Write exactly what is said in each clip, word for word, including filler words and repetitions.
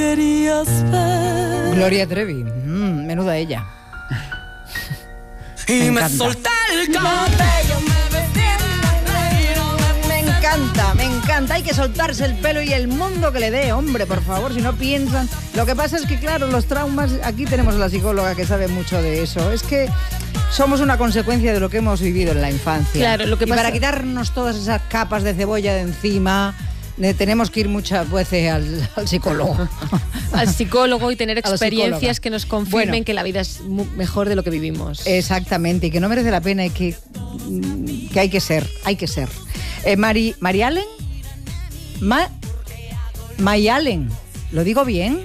querías ver. Gloria Trevi, mm, menuda ella. Y me, me solté el cabello, me vestí en negro. Me encanta, me encanta. Hay que soltarse el pelo y el mundo que le dé, hombre, por favor, si no piensan. Lo que pasa es que, claro, los traumas, aquí tenemos a la psicóloga que sabe mucho de eso. Es que somos una consecuencia de lo que hemos vivido en la infancia. Claro, lo que y pasa... para quitarnos todas esas capas de cebolla de encima, tenemos que ir muchas veces al, al psicólogo. Al psicólogo y tener experiencias que nos confirmen bueno, que la vida es mejor de lo que vivimos. Exactamente, y que no merece la pena y que, que hay que ser, hay que ser. Eh, Mari, Mari Allen, Ma, May Allen, ¿lo digo bien?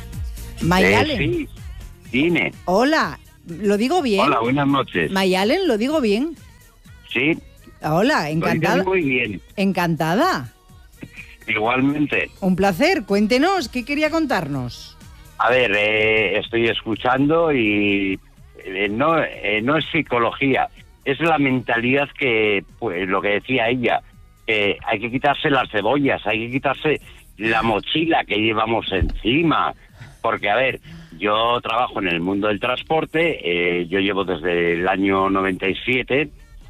May eh, Allen. Sí, dime. Hola, ¿lo digo bien? Hola, buenas noches. May Allen, ¿lo digo bien? Sí. Hola, encantada. Lo dices muy bien. Encantada. Igualmente. Un placer, cuéntenos, ¿qué quería contarnos? A ver, eh, estoy escuchando y eh, no, eh, no es psicología, es la mentalidad que, pues lo que decía ella, que hay que quitarse las cebollas, hay que quitarse la mochila que llevamos encima, porque a ver, yo trabajo en el mundo del transporte, eh, yo llevo desde el año noventa y siete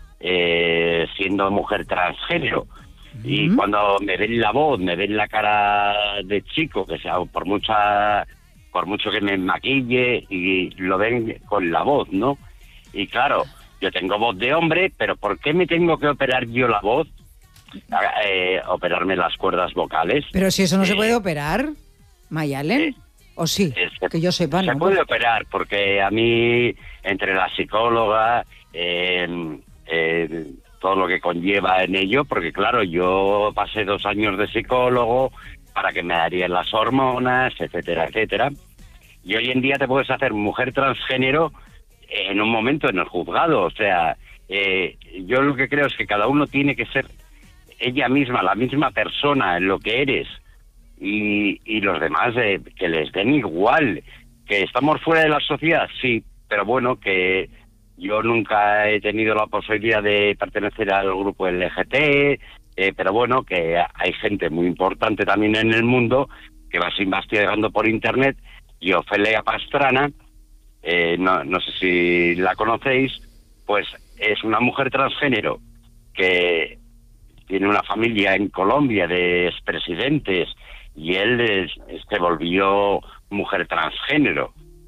eh, siendo mujer transgénero. Y uh-huh. cuando me ven la voz, me ven la cara de chico, que sea por mucha, por mucho que me maquille, y lo ven con la voz, ¿no? Y claro, yo tengo voz de hombre, pero ¿por qué me tengo que operar yo la voz? Eh, operarme las cuerdas vocales. Pero si eso no eh, se puede operar, May Allen, eh, ¿o sí? Que, que yo sepa, se ¿no? puede operar, porque a mí, entre la psicóloga, eh, eh, todo lo que conlleva en ello, porque claro, yo pasé dos años de psicólogo para que me darían las hormonas, etcétera, etcétera. Y hoy en día te puedes hacer mujer transgénero en un momento en el juzgado. O sea, eh, yo lo que creo es que cada uno tiene que ser ella misma, la misma persona en lo que eres. Y, y los demás eh, que les den igual. Que estamos fuera de la sociedad, sí, pero bueno, que... Yo nunca he tenido la posibilidad de pertenecer al grupo L G T B, eh, pero bueno, que hay gente muy importante también en el mundo que vas investigando por internet. Y Ofelia Pastrana, eh, no, no sé si la conocéis, pues es una mujer transgénero que tiene una familia en Colombia de expresidentes y él es, se volvió mujer transgénero.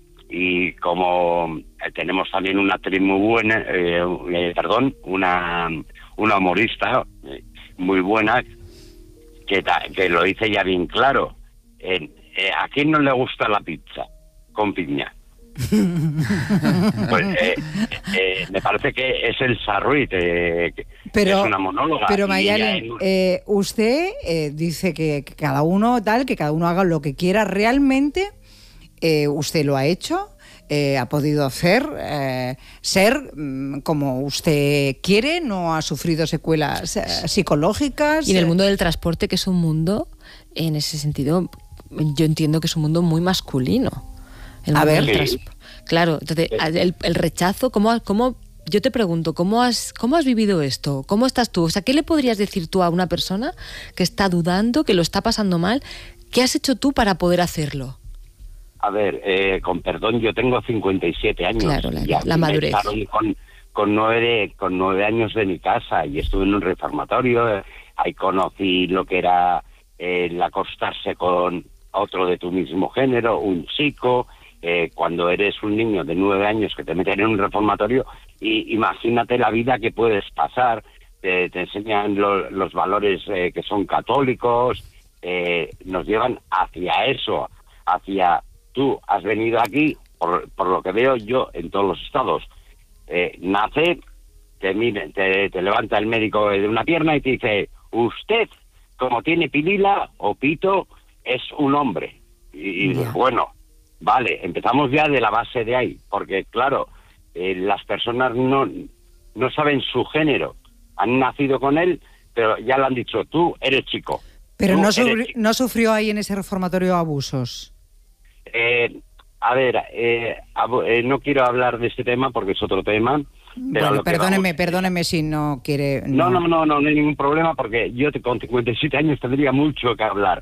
Y como tenemos también una actriz muy buena, eh, eh, perdón, una una humorista eh, muy buena, que, ta, que lo dice ya bien claro. Eh, eh, ¿A quién no le gusta la pizza con piña? Pues eh, eh, me parece que es el Sarruit, eh, pero, es una monóloga. Pero May Allen, es... eh, usted eh, dice que, que cada uno tal, que cada uno haga lo que quiera realmente. Eh, usted lo ha hecho, eh, ha podido hacer, eh, ser mm, como usted quiere, no ha sufrido secuelas eh, psicológicas. Y en el mundo del transporte, que es un mundo, en ese sentido, yo entiendo que es un mundo muy masculino. El a ver, sí. Claro, entonces, el, el rechazo, ¿cómo, cómo, yo te pregunto, ¿cómo has, ¿cómo has vivido esto? ¿Cómo estás tú? O sea, ¿qué le podrías decir tú a una persona que está dudando, que lo está pasando mal? ¿Qué has hecho tú para poder hacerlo? A ver, eh, con perdón, yo tengo cincuenta y siete años. Claro, la, ya la madurez. Me echaron con, con, nueve, con nueve años de mi casa y estuve en un reformatorio. Ahí conocí lo que era eh, el acostarse con otro de tu mismo género, un chico. Eh, cuando eres un niño de nueve años que te meten en un reformatorio, y imagínate la vida que puedes pasar. Te, te enseñan lo, los valores eh, que son católicos, eh, nos llevan hacia eso, hacia... Tú has venido aquí, por, por lo que veo yo en todos los estados, eh, nace, te, mire, te, te levanta el médico de una pierna y te dice, usted, como tiene pilila o pito, es un hombre. Y, y yeah. bueno, vale, empezamos ya de la base de ahí, porque claro, eh, las personas no, no saben su género, han nacido con él, pero ya le han dicho, tú eres chico. Pero no, sufri- no sufrió ahí en ese reformatorio abusos. Eh, a ver, eh, ab- eh, no quiero hablar de este tema porque es otro tema. Pero Bueno, perdóneme, vamos, perdóneme si no quiere... No, no, no, no, no hay ningún problema porque yo te, con cincuenta y siete años tendría mucho que hablar.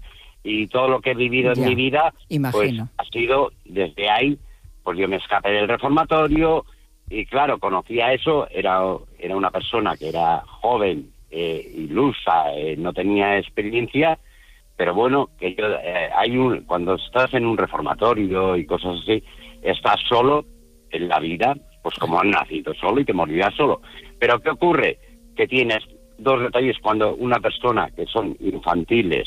y todo lo que he vivido Ya, en mi vida, imagino. pues ha sido desde ahí, pues yo me escapé del reformatorio y claro, conocía eso, era, era una persona que era joven, eh, ilusa, eh, no tenía experiencia, pero bueno, que yo, eh, hay un, cuando estás en un reformatorio y cosas así, estás solo en la vida, pues como has nacido solo y te morirás solo. Pero ¿qué ocurre? Que tienes dos detalles cuando una persona que son infantiles,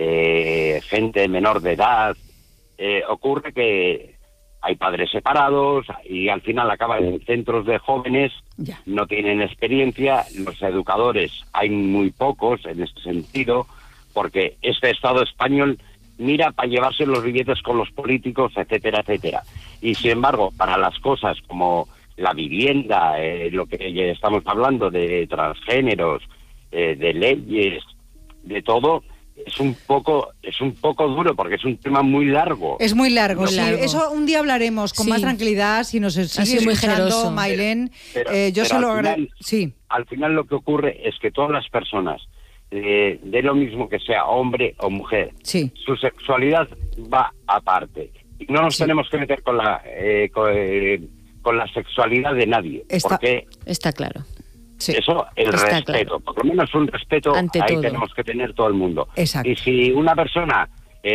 eh, gente menor de edad, eh, ocurre que hay padres separados y al final acaban en centros de jóvenes, Ya. no tienen experiencia, los educadores hay muy pocos en este sentido, porque este Estado español mira para llevarse los billetes con los políticos, etcétera, etcétera. Y sin embargo, para las cosas como la vivienda, eh, lo que ya estamos hablando de transgéneros, eh, de leyes, de todo, es un poco es un poco duro porque es un tema muy largo. Es muy largo, Muy sí. largo. Eso un día hablaremos con Sí. más tranquilidad si nos sigue sido muy escuchando, generoso. Mailén. Pero- Eh, yo pero se lo al agradezco. final- Sí. Al final lo que ocurre es que todas las personas, eh, de lo mismo que sea hombre o mujer, Sí. su sexualidad va aparte. Y no nos Sí. tenemos que meter con la eh, con, eh, con la sexualidad de nadie, Está- porque Está claro. Sí. eso, el Está respeto, claro. por lo menos un respeto Ante ahí todo. tenemos que tener todo el mundo. Exacto. Y si una persona,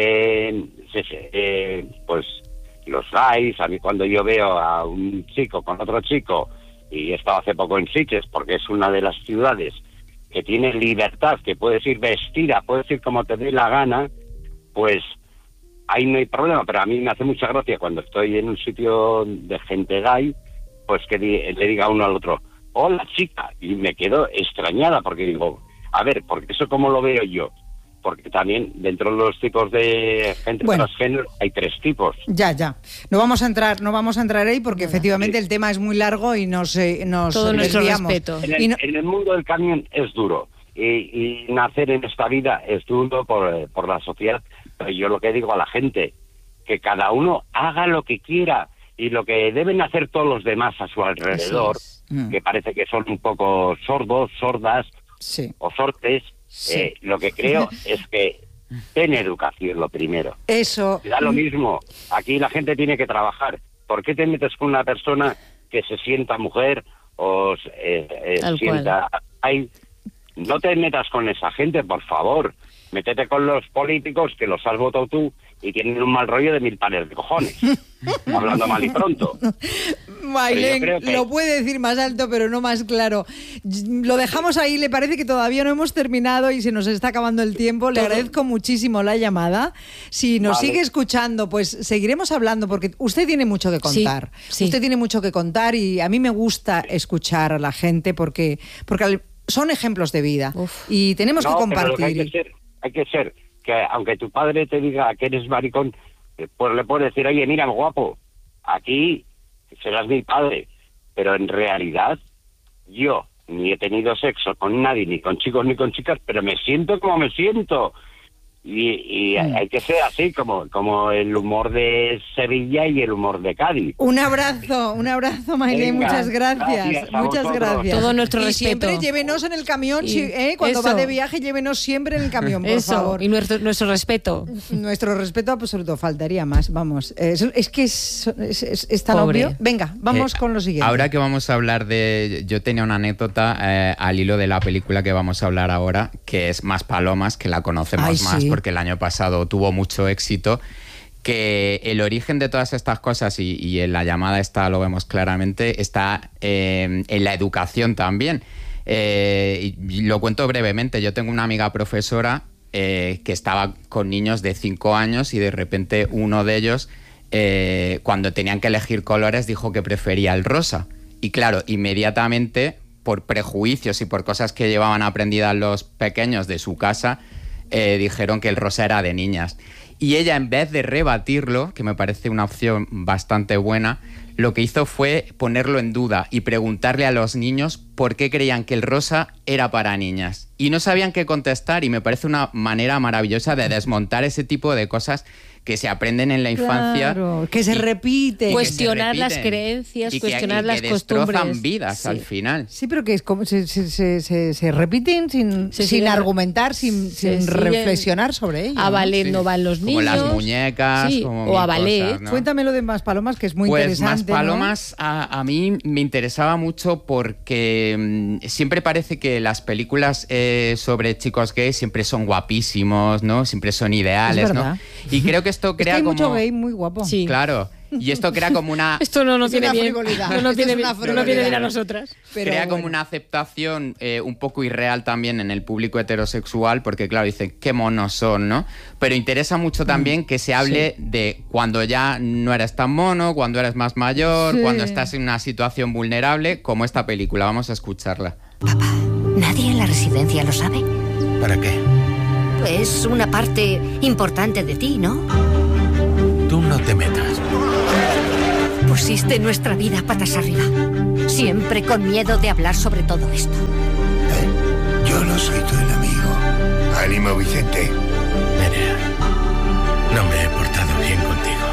eh, se- se- eh, pues los gays, a mí cuando yo veo a un chico con otro chico, y he estado hace poco en Sitges, porque es una de las ciudades que tiene libertad, que puedes ir vestida, puedes ir como te dé la gana, pues ahí no hay problema, pero a mí me hace mucha gracia cuando estoy en un sitio de gente gay, pues que di- le diga uno al otro, hola chica, y me quedo extrañada porque digo, a ver, porque eso cómo lo veo yo, porque también dentro de los tipos de gente Bueno. transgénero hay tres tipos. Ya, ya. No vamos a entrar, no vamos a entrar ahí porque efectivamente el tema es muy largo y nos, eh, nos Todo nuestro desviamos. respeto. En Y el, no- en el mundo del camión es duro y, y nacer en esta vida es duro por, eh, por la sociedad, pero yo lo que digo a la gente, que cada uno haga lo que quiera y lo que deben hacer todos los demás a su alrededor, es. Mm. que parece que son un poco sordos, sordas Sí. o sortes, Sí. eh, lo que creo es que ten educación lo primero. Eso. Da lo mismo, aquí la gente tiene que trabajar. ¿Por qué te metes con una persona que se sienta mujer o eh, eh, Tal sienta... Ay, no te metas con esa gente, por favor. Métete con los políticos que los has votado tú y tienen un mal rollo de mil pares de cojones. Hablando mal y pronto. Mailén, Pero yo creo que- lo puede decir más alto, pero no más claro. Lo dejamos ahí, le parece que todavía no hemos terminado y se nos está acabando el tiempo. Le Todo. agradezco muchísimo la llamada. Si nos Vale. sigue escuchando, pues seguiremos hablando porque usted tiene mucho que Sí, contar. sí. Usted tiene mucho que contar y a mí me gusta escuchar a la gente porque, porque al- son ejemplos de vida Uf. y tenemos No, que pero lo que hay compartir. que ser, hay que ser, que aunque tu padre te diga que eres maricón, eh, pues le puedes decir, oye, mira, guapo, aquí serás mi padre, pero en realidad yo ni he tenido sexo con nadie, ni con chicos ni con chicas, pero me siento como me siento. Y, y Mm. hay que ser así, como, como el humor de Sevilla y el humor de Cádiz. Un abrazo, un abrazo, Mailén, Venga, muchas gracias, gracias a muchas vosotros. gracias. Todo nuestro y respeto. siempre llévenos en el camión, Y si- ¿eh? cuando eso. va de viaje, llévenos siempre en el camión, por Eso, favor. y nuestro, nuestro respeto. Nuestro respeto absoluto, faltaría más, vamos. Es, es que es, es- es- es tan Pobre. obvio. Venga, vamos Eh, con lo siguiente. Ahora que vamos a hablar de... Yo tenía una anécdota eh, al hilo de la película que vamos a hablar ahora, que es Más Palomas, que la conocemos Ay, más sí. porque el año pasado tuvo mucho éxito, que el origen de todas estas cosas, y, y en la llamada esta lo vemos claramente, está eh, en la educación también. Eh, y lo cuento brevemente. Yo tengo una amiga profesora eh, que estaba con niños de cinco años y de repente uno de ellos, eh, cuando tenían que elegir colores, dijo que prefería el rosa. Y claro, inmediatamente, por prejuicios y por cosas que llevaban aprendidas los pequeños de su casa, eh, dijeron que el rosa era de niñas. Y ella, en vez de rebatirlo, que me parece una opción bastante buena, lo que hizo fue ponerlo en duda y preguntarle a los niños por qué creían que el rosa era para niñas. Y no sabían qué contestar, y me parece una manera maravillosa de desmontar ese tipo de cosas que se aprenden en la infancia. Claro, que se repite. Cuestionar que se las repiten creencias, y que- cuestionar y las que costumbres. destrozan vidas Sí. al final. Sí, pero que es como se, se, se, se- se repiten sin, Se sin siguen- argumentar, sin, se sin siguen- reflexionar sobre ello. A ¿no? ballet Sí. no van los Como niños. las muñecas, Sí, como o a mil ballet. cosas, ¿no? Cuéntamelo de Más Palomas, que es muy Pues interesante. Más ¿no? Palomas a, a mí me interesaba mucho porque mm, siempre parece que las películas eh, sobre chicos gays siempre son guapísimos, ¿no? Siempre son ideales, Es ¿no? verdad. Y creo que esto Es que crea hay como... mucho gay muy guapo. Sí. Claro. Y esto crea como una... Esto no nos Es viene una bien. frivolidad. No nos Esto viene es una bien, no nos viene bien a frivolidad. nosotras. Pero crea como bueno. una aceptación eh, un poco irreal también en el público heterosexual, porque claro, dicen, qué monos son, ¿no? Pero interesa mucho también que se hable de cuando ya no eres tan mono, cuando eres más mayor, Sí. cuando estás en una situación vulnerable, como esta película. Vamos a escucharla. Papá, ¿nadie en la residencia lo sabe? ¿Para qué? Es una parte importante de ti, ¿no? Tú no te metas. Pusiste nuestra vida patas arriba. Siempre con miedo de hablar sobre todo esto. ¿Eh? Yo no soy tu enemigo. Ánimo, Vicente. Nerea, no me he portado bien contigo.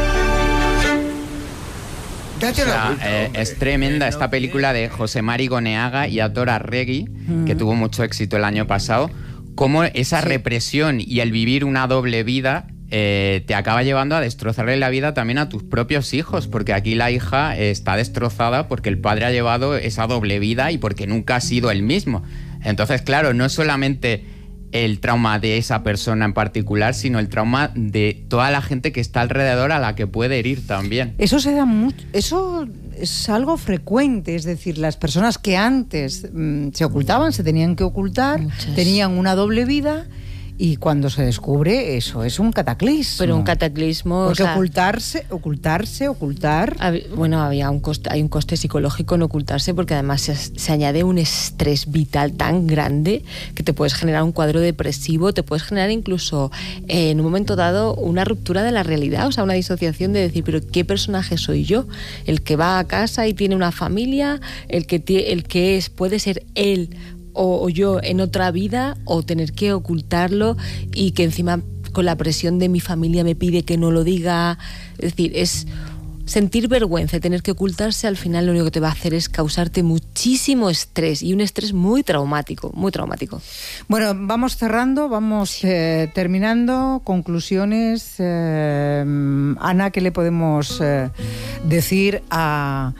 Date O la sea, vuelta, eh, hombre. es tremenda esta película de José Mari Goneaga y Aitor Arregui, que tuvo mucho éxito el año pasado. Cómo esa represión y el vivir una doble vida eh, te acaba llevando a destrozarle la vida también a tus propios hijos, porque aquí la hija eh, está destrozada porque el padre ha llevado esa doble vida y porque nunca ha sido el mismo. Entonces, claro, no solamente el trauma de esa persona en particular, sino el trauma de toda la gente que está alrededor a la que puede herir también. Eso se da mucho, eso es algo frecuente, es decir, las personas que antes mm, se ocultaban, se tenían que ocultar, Muchas. tenían una doble vida y cuando se descubre eso es un cataclismo. Pero un cataclismo. Porque o sea, ocultarse, ocultarse, ocultar. hab- bueno, había un coste, hay un coste psicológico en ocultarse porque además se, se añade un estrés vital tan grande que te puedes generar un cuadro depresivo, te puedes generar incluso eh, en un momento dado una ruptura de la realidad, o sea, una disociación de decir, pero ¿qué personaje soy yo? El que va a casa y tiene una familia, el que, tie- el que es, puede ser él o, o yo en otra vida, o tener que ocultarlo y que encima con la presión de mi familia me pide que no lo diga. Es decir, es sentir vergüenza y tener que ocultarse, al final lo único que te va a hacer es causarte muchísimo estrés, y un estrés muy traumático, muy traumático. Bueno, vamos cerrando, vamos eh, terminando. Conclusiones. eh, Ana, ¿qué le podemos eh, decir a...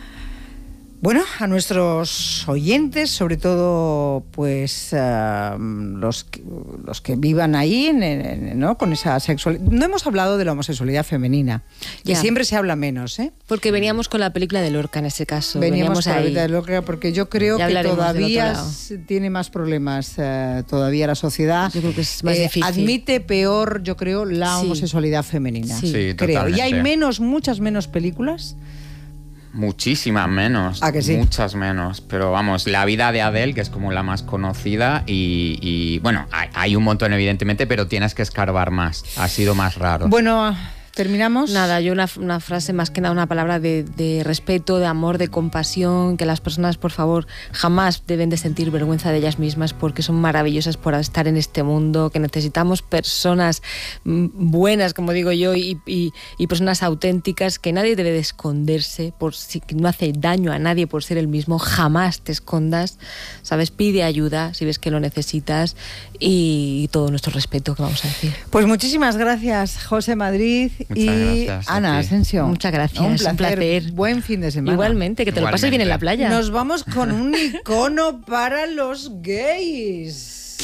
Bueno, a nuestros oyentes, sobre todo, pues eh, los, que, los que vivan ahí, en, en, ¿no? Con esa sexualidad. No hemos hablado de la homosexualidad femenina, que Ya. siempre se habla menos, ¿eh? Porque veníamos con la película de Lorca en ese caso. Veníamos con la ahí. vida de loca, porque yo creo Ya que hablaremos del todavía otro lado. s- tiene más problemas eh, todavía la sociedad. Yo creo que es más Eh, difícil. Admite peor, yo creo, la Sí. homosexualidad femenina. Sí. Sí, creo. Y hay totalmente. menos, muchas menos películas. Muchísimas menos. ¿A que sí? Muchas menos. Pero vamos, la vida de Adele, que es como la más conocida, y, y, bueno, hay, hay un montón evidentemente, pero tienes que escarbar más. Ha sido más raro. Bueno, terminamos. Nada, yo una, una frase, más que nada una palabra de, de respeto, de amor, de compasión, que las personas, por favor, jamás deben de sentir vergüenza de ellas mismas, porque son maravillosas por estar en este mundo, que necesitamos personas mm, buenas, como digo yo, y, y, y personas auténticas, que nadie debe de esconderse, por si que no hace daño a nadie por ser el mismo. Jamás te escondas, ¿sabes? Pide ayuda si ves que lo necesitas, y todo nuestro respeto, que vamos a decir. Pues muchísimas gracias, José Madrid Muchas y gracias a Ana ti. Asensio. Muchas gracias, Un un placer. placer. Buen fin de semana. Igualmente, que te lo pases bien en la Igualmente. playa. Nos vamos con un icono para los gays.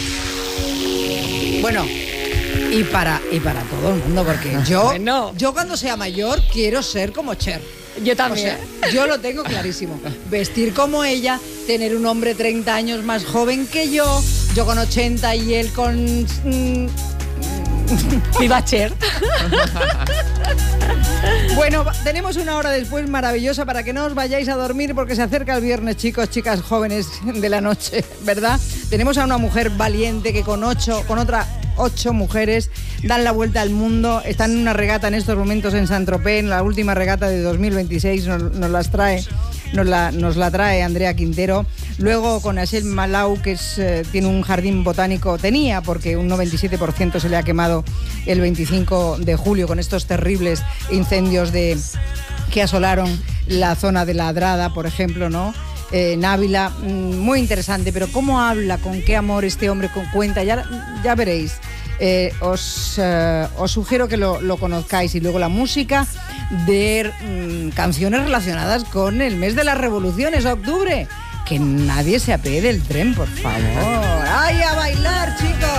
Bueno, y para, y para todo el mundo, porque yo, Bueno. yo cuando sea mayor quiero ser como Cher. Yo O también. sea, yo lo tengo clarísimo. Vestir como ella, tener un hombre treinta años más joven que yo, yo con ochenta y él con... mm, Viva Cher. Bueno, tenemos una hora después maravillosa para que no os vayáis a dormir, porque se acerca el viernes, chicos, chicas jóvenes de la noche, ¿verdad? Tenemos a una mujer valiente que con ocho, con otra ocho mujeres dan la vuelta al mundo. Están en una regata en estos momentos en Saint-Tropez, en la última regata de dos mil veintiséis, nos, nos las trae, nos la, nos la trae Andrea Quintero. Luego con Achel Malau, que es, eh, tiene un jardín botánico, tenía, porque un noventa y siete por ciento se le ha quemado el veinticinco de julio con estos terribles incendios de, que asolaron la zona de la Adrada, por ejemplo, ¿no? Eh, Návila, muy interesante, pero cómo habla, con qué amor este hombre con cuenta, ya, ya veréis. Eh, os, eh, os sugiero que lo, lo conozcáis. Y luego la música de mm, canciones relacionadas con el mes de las revoluciones, octubre. Que nadie se apee del tren, por favor. ¡Ay, a bailar, chicos!